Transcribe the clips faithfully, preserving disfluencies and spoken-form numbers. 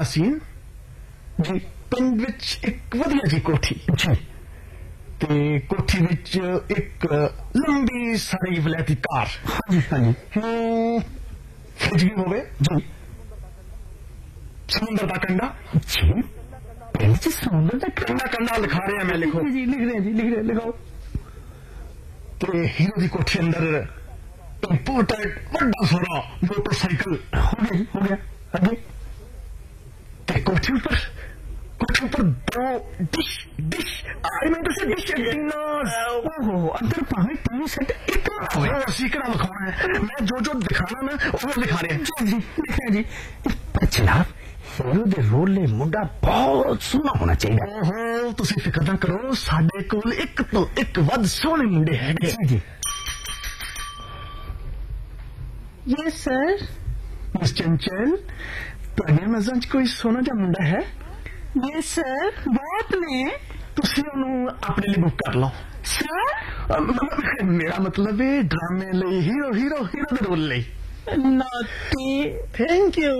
Scene ਜੀ, ਪਿੰਡ ਵਿੱਚ ਇੱਕ ਵਧੀਆ ਜੀ ਕੋਠੀ ਜੀ, ਤੇ ਕੋਠੀ ਵਿੱਚ ਇੱਕ ਲੰਬੀ ਸਾਰੀ ਵਲੈਤੀ ਕਾਰ, ਹਾਂਜੀ ਹਾਂਜੀ, ਫਰਿੱਜ ਵੀ ਹੋਵੇ ਜੀ, ਸਮੁੰਦਰ ਦਾ ਕੰਡਾ ਜੀ, ਪਿੰਡ ਚ ਸਮੁੰਦਰ ਦਾ ਕੰਡਾ, ਕੰਡਾ ਲਿਖਾ ਰਿਹਾ ਮੈਂ, ਲਿਖੋ ਜੀ, ਲਿਖ ਰਿਹਾ ਜੀ, ਲਿਖ ਰਿਹਾ, ਲਿਖਾਓ। ਤੇ ਹੀਰੋ ਦੀ ਕੋਠੀ ਅੰਦਰ ਇੰਪੋਰਟਡ ਵੱਡਾ ਸਾਰਾ मोटरसाइकिल हो गया जी, हो गया आगे। ते कोठी ऊपर कोठी ऊपर दो dish dish I mean to से डिश डिनर्स, ओहो अंदर पानी टीवी सेट इतना हो सीकरा लिखाना है, मैं जो जो दिखाना ना वो दिखा रहे हैं जी जी, लिखा जी। पर जनाब हीरो दे रोल ले मुंडा बहुत सोहना होना चाहिए। ओहो तुसी फिक्र ना करो, साडे कोल एक तो एक वध सोहने मुंडे हैं जी जी। Yes sir. मिस चंचल ਤੁਹਾਡੀਆਂ ਨਜ਼ਰਾਂ 'ਚ ਕੋਈ ਸੋਹਣਾ ਜਿਹਾ ਮੁੰਡਾ ਹੈ? यस सर बहुत ने। ਤੁਸੀਂ ਉਹਨੂੰ ਆਪਣੇ ਲਈ ਬੁੱਕ ਕਰ ਲਓ सर। ਮੇਰਾ ਮਤਲਬ ਹੈ ਡਰਾਮੇ ਲਈ, ਹੀਰੋ ਹੀਰੋ ਹੀਰੋ ਦੇ ਰੋਲ ਲਈ। नॉटी थैंक यू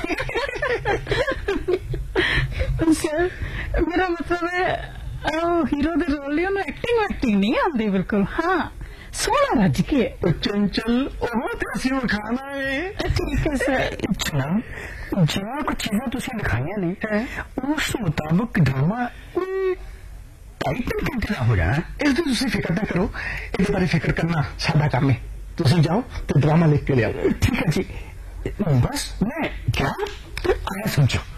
सर, मेरा मतलब है हीरो दे रोल ਲਈ ਉਹਨੂੰ ਐਕਟਿੰਗ ਐਕਟਿੰਗ ਨਹੀਂ ਆਉਂਦੀ ਬਿਲਕੁਲ। ਹਾਂ सोना रज के चंचल ओह ते असीं विखाना है। ठीक है सर। जनाब जिन्ना कुछ चीज़ां तुसीं दिखाइयां ने उस मुताबिक ड्रामा ढाई तीन घंटे का हो जाना। इसदी तुसीं फिक्र ना करो, इहदे बारे फिक्र करना साडा काम है। तुसीं जाओ ते ड्रामा लिख के ले आओ। ठीक है जी, बस मैं क्या आया समझो।